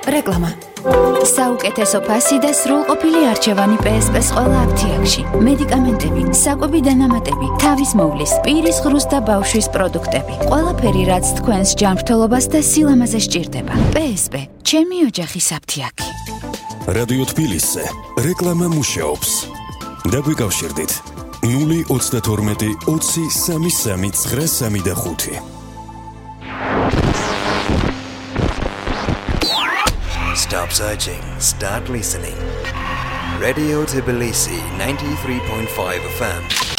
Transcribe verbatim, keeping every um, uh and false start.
რეკლამა. საუკეთესო ფასი და სრულყოფილი არჩევანი პე ეს პე-ს ყველა აფთიაქში. მედიკამენტები, საკვები დანამატები, თავის მოვლის, პირის ღრუს და ბავშვის პროდუქტები. ყველაფერი, რაც თქვენს ჯანმრთელობას და სილამაზე სჭირდება. პე ეს პე, ჩემი ოჯახის აფთიაქი. რადიო თბილისზე რეკლამა მუშაობს. დაგვიკავშირდით ნული ოცდათორმეტი ოცი სამი სამი ცხრა სამი და ხუთი. Stop searching, start listening. Radio Tbilisi ninety-three point five F M.